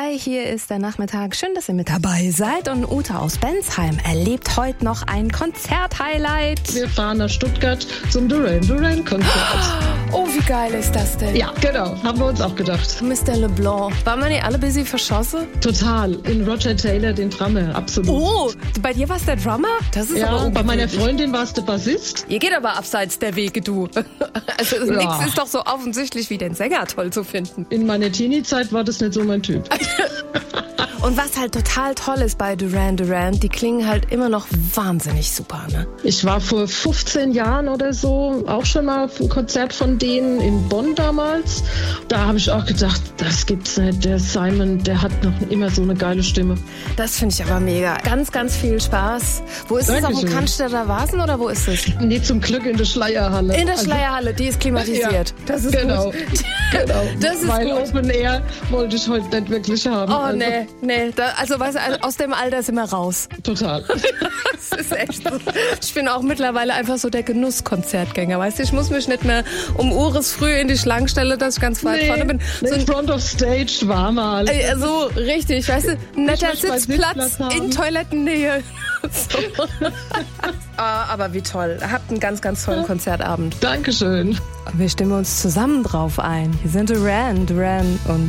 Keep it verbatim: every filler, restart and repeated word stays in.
Hi, hier ist der Nachmittag. Schön, dass ihr mit dabei seid. Und Ute aus Bensheim erlebt heute noch ein Konzert-Highlight. Wir fahren nach Stuttgart zum Duran Duran Konzert. Oh, wie geil ist das denn? Ja, genau. Haben wir uns auch gedacht. Mister LeBlanc. Waren wir nicht alle busy verschossen? Total. In Roger Taylor, den Drummer. Absolut. Oh, bei dir war es der Drummer? Das ist ja, aber bei meiner Freundin war es der Bassist. Ihr geht aber abseits der Wege, du. Also ja. Nichts ist doch so offensichtlich wie den Sänger toll zu finden. In meiner Teenie-Zeit war das nicht so mein Typ. Und was halt total toll ist bei Duran Duran, die klingen halt immer noch wahnsinnig super, ne? Ich war vor fünfzehn Jahren oder so auch schon mal auf einem Konzert von denen in Bonn damals. Da habe ich auch gedacht, das gibt's nicht. Der Simon, der hat noch immer so eine geile Stimme. Das finde ich aber mega. Ganz, ganz viel Spaß. Wo ist es? Auf dem Cannstatter Vasen oder wo ist es? Nee, zum Glück in der Schleierhalle. In der Schleierhalle, die ist klimatisiert. Ja, das ist genau. gut. Genau. Das ist Weil gut. Open Air wollte ich heute nicht wirklich haben. Oh, also. nee, nee. Da, also, weißt du, aus dem Alter sind wir raus. Total. Das ist echt so. Ich bin auch mittlerweile einfach so der Genusskonzertgänger, weißt du? Ich muss mich nicht mehr um Ures früh in die Schlange stellen, dass ich ganz weit nee, vorne bin. So in Front of Stage war mal. Äh, so, richtig, weißt du? Netter Sitzplatz in Toilettennähe. So. Ah, aber wie toll. Habt einen ganz, ganz tollen Konzertabend. Dankeschön. Wir stimmen uns zusammen drauf ein. Hier sind Duran, Duran und